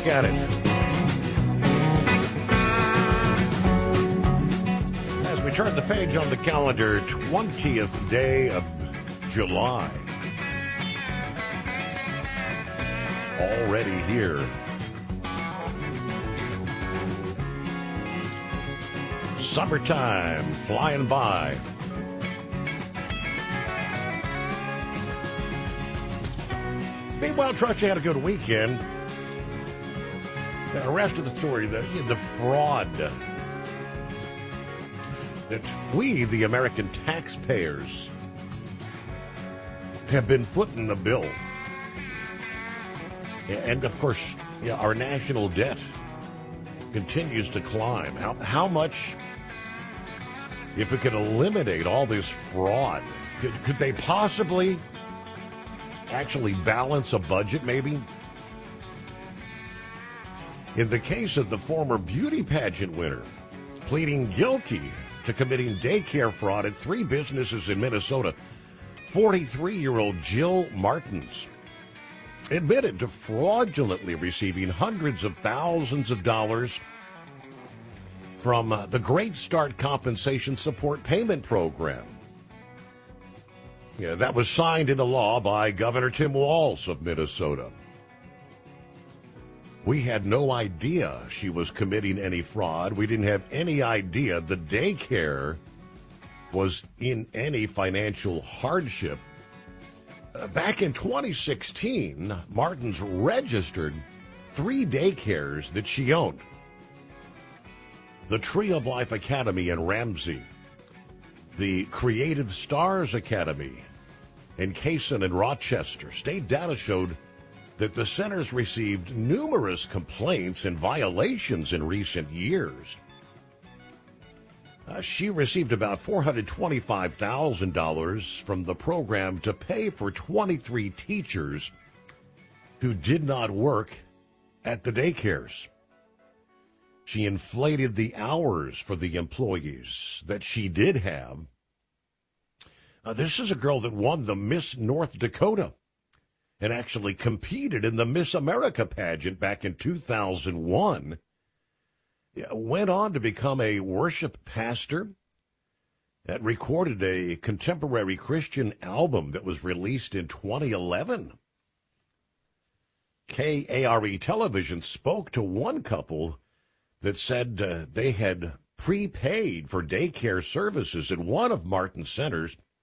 look at it. As we turn the page on the calendar, 20th day of July. Already here. Summertime flying by. Meanwhile, trust you had a good weekend. The rest of the story, the fraud that we, the American taxpayers, have been footing the bill. And, of course, our national debt continues to climb. How much, if we could eliminate all this fraud, could they possibly actually balance a budget, maybe? In the case of the former beauty pageant winner pleading guilty to committing daycare fraud at 3 businesses in Minnesota, 43-year-old Jill Martins admitted to fraudulently receiving hundreds of thousands of dollars from the Great Start Compensation Support Payment Program. That was signed into law by Governor Tim Walz of Minnesota. We had no idea she was committing any fraud. We didn't have any idea the daycare was in any financial hardship. Back in 2016, Martins registered 3 daycares that she owned. The Tree of Life Academy in Ramsey, the Creative Stars Academy in Kaysen and Rochester. State data showed that the centers received numerous complaints and violations in recent years. She received about $425,000 from the program to pay for 23 teachers who did not work at the daycares. She inflated the hours for the employees that she did have. This is a girl that won the Miss North Dakota and actually competed in the Miss America pageant back in 2001. Went on to become a worship pastor that recorded a contemporary Christian album that was released in 2011. KARE television spoke to one couple that said they had prepaid for daycare services at one of Martin's centers